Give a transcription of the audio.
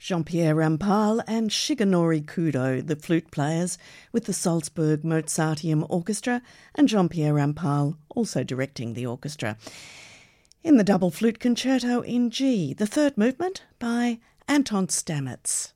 Jean-Pierre Rampal and Shigenori Kudo, the flute players, with the Salzburg Mozarteum Orchestra, and Jean-Pierre Rampal also directing the orchestra. In the double flute concerto in G, the third movement by Anton Stamitz.